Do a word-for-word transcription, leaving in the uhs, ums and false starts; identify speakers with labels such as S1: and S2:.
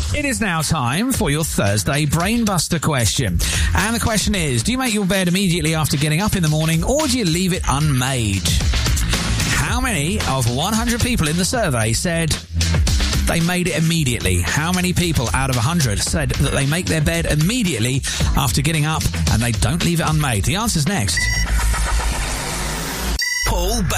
S1: It is now time for your Thursday Brainbuster question. And the question is, do you make your bed immediately after getting up in the morning, or do you leave it unmade? How many of one hundred people in the survey said they made it immediately? How many people out of one hundred said that they make their bed immediately after getting up and they don't leave it unmade? The answer's next. Paul Baker.